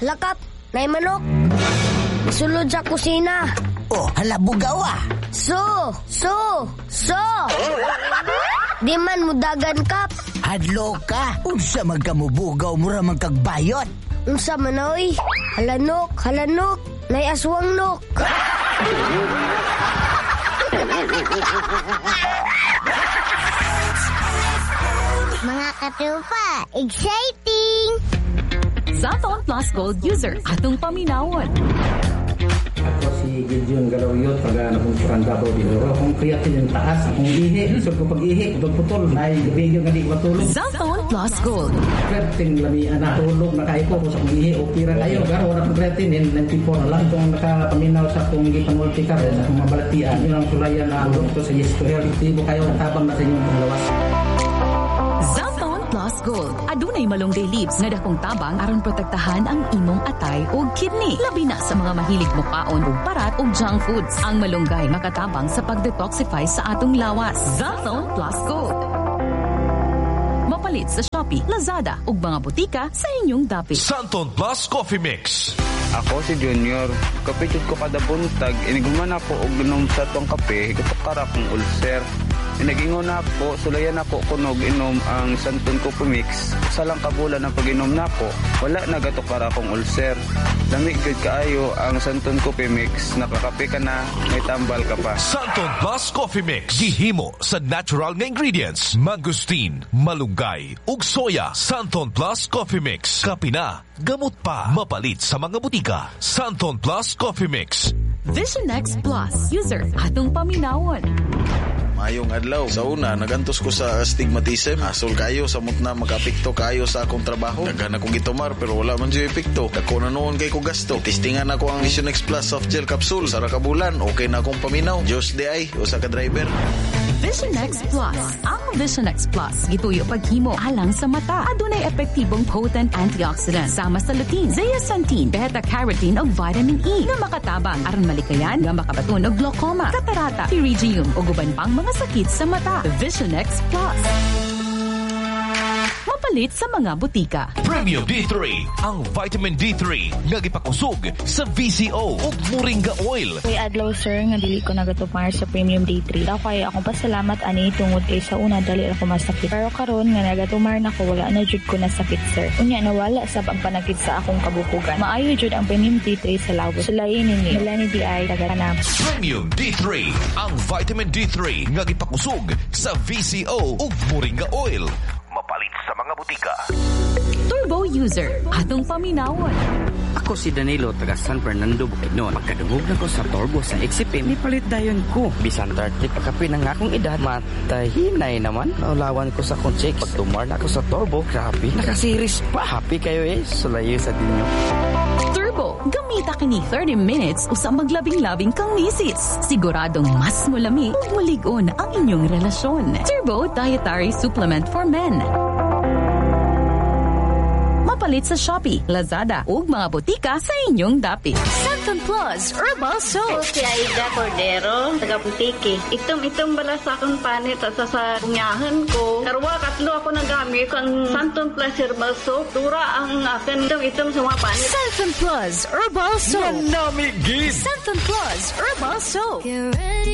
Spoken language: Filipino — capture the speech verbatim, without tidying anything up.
Halakap, nay manok. Sulod sa kusina. Oh, hala bugaw ah. So, so, so. Di man mudagan kap. Hadlo ka. Unsa man ka mubugaw mura man kagbayot. Unsa man oy? Halanok, halanok. Nay aswang nok. Mga katupa, exciting! Zaton Plus Gold user, atong paminawon. Ako si Gideon Galawyot, taga Napunsuran Davao del Oro. Kung kriyatin yung taas, kung ihi, so kung pag-ihi, putol-putol, ay video nga di matulog. Zaton Plus Gold. Kriyatin, lami, natulog, nakaiko ko sa kung ihi, o pira kayo. Garo, wala kong kriyatin, ninety-four na lang. Itong nakapaminaw sa kung gipanultikar, sa kung mabalatian. Yun ang sulayan na ang doktor sa Yesko. Aktibo kayo, tabang na sa inyong panglawas. Zaton Plus Gold. Adunay malunggay leaves nga dakong tabang aron protektahan ang imong atay ug kidney. Labi na sa mga mahilig mukaon ug parat ug junk foods. Ang malunggay makatabang sa pagdetoxify sa atong lawas. Zaton Plus Gold. Mapalit sa Shopee, Lazada ug mga butika sa inyong dapit. Santon Plus Coffee Mix. Ako si Junior. Kapitid ko kada buntag. Iniguman ako og inom sa tong kape. Ikatukara kong ulcer. Inagingon ako, sulayan ako kunog inom ang Santon Coffee Mix. Sa lang kabulan ng pag-inom nako, wala nagatukara kong ulcer. Lamig gud kaayo ang Santon Coffee Mix. Nakakape ka na, may tambal ka pa. Santon Plus Coffee Mix. Gihimo sa natural nga ingredients. Mangosteen, malunggay, ug soya. Santon Plus Coffee Mix. Kape na, gamot pa. Mapalit sa mga butika. Santon Plus Coffee Mix. Vision X Plus user, atong paminawon. Mayong adlaw. Sa una, nagantos ko sa astigmatism. Asol kayo, samot na makapikto kayo sa akong trabaho. Daghan akong gitumar pero wala man dyan epekto. Dako na noon kay ko gasto. Testingan ako ang Vision X Plus soft gel capsule. Sara kabulan, okay na akong paminaw. Diyos di ay, usa ka driver. Vision X Plus. Ang Vision X Plus gituyo paghimo alang sa mata. Adunay epektibong potent antioxidant sama sa lutein, zeaxanthin, beta-carotene ug vitamin E nga makatabang aron malikayan nga makabaton og glaucoma, catarata, pterygium ug uban pang mga sakit sa mata. Vision X Plus. Mapalit sa mga butika. Premium D three, ang vitamin D three nga gipakusog sa V C O ug moringa oil. Kuy adlaw sir nga dili ko nagatumar sa Premium D three. Daw kay akong pasalamat ani tungod kay sa una dali ako masakit. Pero karon nga nagatumar na ko wala na jud ko na sakit sir. Unya nawala sa pagpanakit sa akong kabukugan. Maayo jud ang Premium D three sa lawos. Sulayin ni Melanie D I taga-Tanam. Premium D three, ang vitamin D three nga gipakusog sa V C O ug moringa oil. Mapalit sa mga butika. Turbo user, atong paminawon. Ako si Danilo, taga San Fernando, Bukidnon. Pagkadungog na ko sa turbo sa Exipim, nipalit dayon ko. Bisan thirty pagkapi ng akong edad, matay hinay naman. Naulawan ko sa kong chicks. Pagtumar na ako sa turbo, grabe. Nakasiris pa. Happy kayo eh. Sulayo sa dinyo. Turbo, gamita kini thirty minutes usang maglabing-labing kang misis. Siguradong mas mulami ug mulig-on ang inyong relasyon. Turbo Dietary Supplement for Men. Mapalit sa Shopee, Lazada ug mga butika sa inyong dapit. Santon Plus Herbal Soap. Si Aida Cordero, taga Putiki. Itom-itom bala sa akong panit at sa punyahan ko. Karwa, katlo ako nagamit ang Santon Plus Herbal Soap. Dura ang akin itom-itom sa mga panit. Santon Plus Herbal Soap. Manamigin! Santon Plus Herbal Soap. Get ready.